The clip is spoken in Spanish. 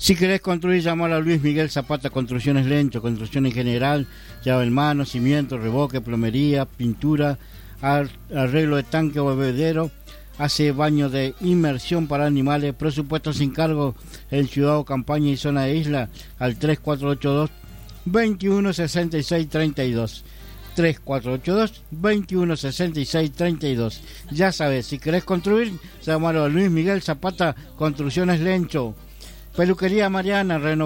Si querés construir, llamar a Luis Miguel Zapata Construcciones Lencho, construcción en general, llave en mano, cimiento, revoque, plomería, pintura, arreglo de tanque o bebedero, hace baño de inmersión para animales, presupuesto sin cargo en ciudad o campaña y zona de isla al 3482 2166 32. 3482 2166 32. Ya sabes, si querés construir, llamalo a Luis Miguel Zapata Construcciones Lencho. Peluquería Mariana,